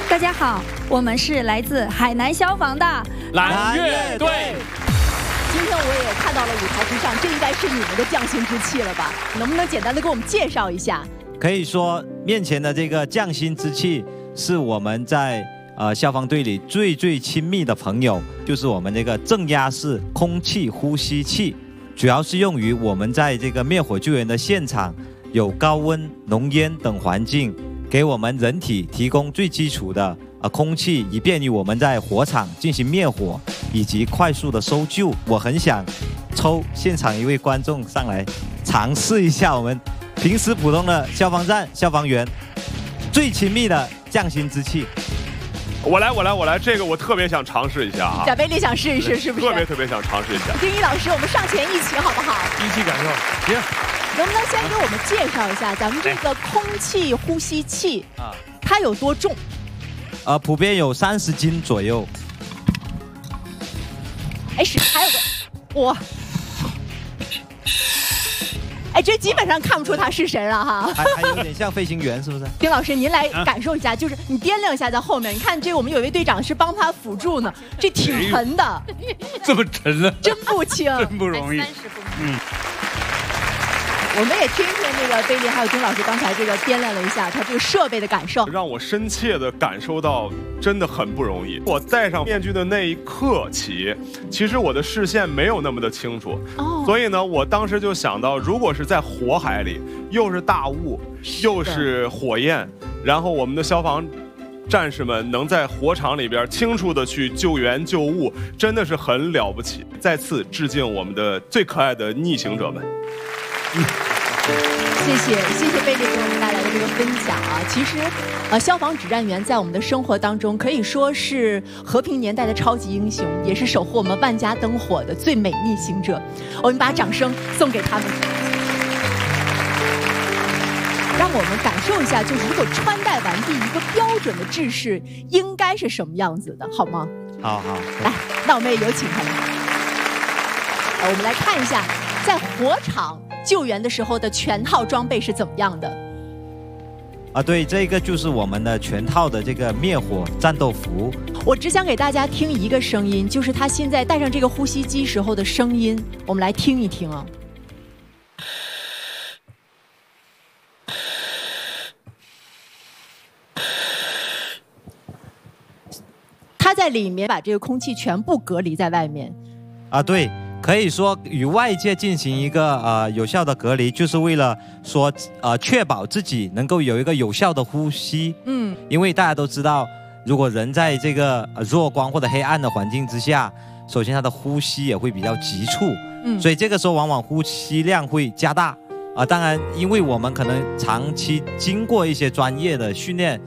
大家好，我们是来自海南消防的蓝乐队。 今天我也看到了舞台之上，这应该是你们的匠心之气了吧？能不能简单的给我们介绍一下？ 可以说，面前的这个匠心之气是我们在消防队里最亲密的朋友，就是我们这个正压式空气呼吸器，主要是用于我们在这个灭火救援的现场有高温、浓烟等环境，给我们人体提供最基础的空气，以便于我们在火场进行灭火以及快速的搜救。我很想抽现场一位观众上来尝试一下我们平时普通的消防站消防员最亲密的匠心之气。 我来，这个我特别想尝试一下啊！ 贾贝利想试一试，是不是？ 特别想尝试一下。 丁一老师，我们上前一起好不好？ 一起感受，行。 能不能先给我们介绍一下咱们这个空气呼吸器啊？它有多重？ 普遍有30斤左右。 哎，还有个哇！哎，这基本上看不出他是谁了哈， 还有点像飞行员，是不是？ 丁老师，您来感受一下，就是你掂量一下在后面，你看这个我们有一位队长是帮他辅助呢，这挺沉的， 这么沉呢？ 真不轻， 真不容易。 我们也听听这个贝利还有丁老师刚才这个掂量了一下他这个设备的感受， 让我深切的感受到真的很不容易。我戴上面具的那一刻起，其实我的视线没有那么的清楚，所以呢，我当时就想到，如果是在火海里，又是大雾，又是火焰，然后我们的消防战士们能在火场里边清楚的去救援救物，真的是很了不起。再次致敬我们的最可爱的逆行者们。 谢谢贝利给我们带来的这个分享啊！其实，消防指战员在我们的生活当中可以说是和平年代的超级英雄，也是守护我们万家灯火的最美逆行者。我们把掌声送给他们，让我们感受一下，就是如果穿戴完毕，一个标准的制式应该是什么样子的，好吗？ 好， 来，那我们也有请他们。我们来看一下，在火场救援的时候的全套装备是怎么样的？ 对，这个就是我们的全套的这个灭火战斗服。 我只想给大家听一个声音，就是他现在戴上这个呼吸机时候的声音，我们来听一听啊。他在里面把这个空气全部隔离在外面。对。可以说与外界进行一个有效的隔离，就是为了说确保自己能够有一个有效的呼吸。因为大家都知道，如果人在这个弱光或者黑暗的环境之下，首先他的呼吸也会比较急促。所以这个时候往往呼吸量会加大。当然，因为我们可能长期经过一些专业的训练，